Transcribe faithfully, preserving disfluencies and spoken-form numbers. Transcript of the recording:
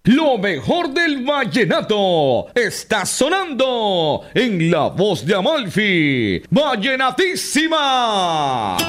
Lo mejor del vallenato está sonando en la voz de Amalfi. ¡Vallenatísima!